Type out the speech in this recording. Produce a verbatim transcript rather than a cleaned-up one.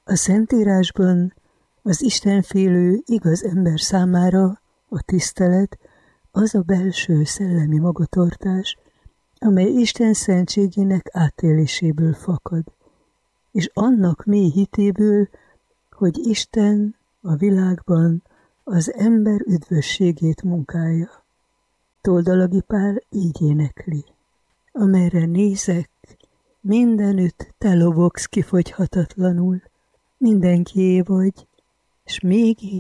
A Szentírásban az istenfélő igaz ember számára a tisztelet az a belső szellemi magatartás, amely Isten szentségének átéléséből fakad, és annak mély hitéből, hogy Isten a világban az ember üdvösségét munkálja. Toldalagi Pál így énekli: amerre nézek, mindenütt te lobogsz kifogyhatatlanul, mindenkié vagy, s mégis